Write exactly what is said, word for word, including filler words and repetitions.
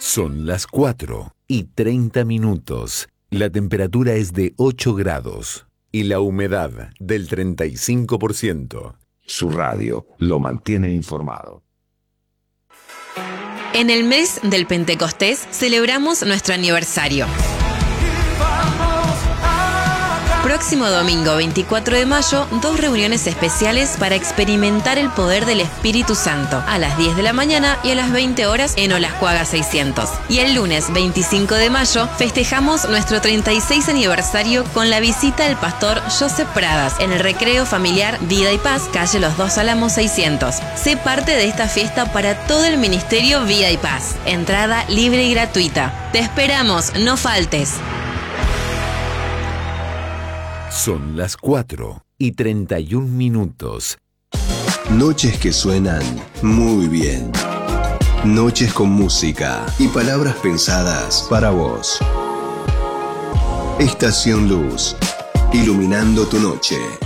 Son las cuatro y treinta minutos. La temperatura es de ocho grados y la humedad del treinta y cinco por ciento. Su radio lo mantiene informado. En el mes del Pentecostés celebramos nuestro aniversario. Próximo domingo veinticuatro de mayo, dos reuniones especiales para experimentar el poder del Espíritu Santo, a las diez de la mañana y a las veinte horas en Olascuaga seiscientos. Y el lunes veinticinco de mayo festejamos nuestro treinta y seis aniversario con la visita del pastor Joseph Pradas en el recreo familiar Vida y Paz, calle Los Dos Álamos seiscientos. Sé parte de esta fiesta para todo el ministerio Vida y Paz. Entrada libre y gratuita. Te esperamos, no faltes. Son las cuatro y treinta y un minutos. Noches que suenan muy bien. Noches con música y palabras pensadas para vos. Estación Luz, iluminando tu noche.